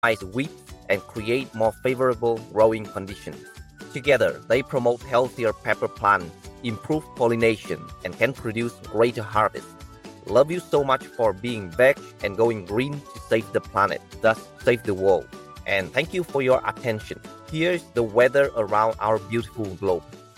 optimize weeds and create more favorable growing conditions. Together, they promote healthier pepper plants, improve pollination, and can produce greater harvests. Love you so much for being veg and going green to save the planet, thus save the world. And thank you for your attention. Here's the weather around our beautiful globe.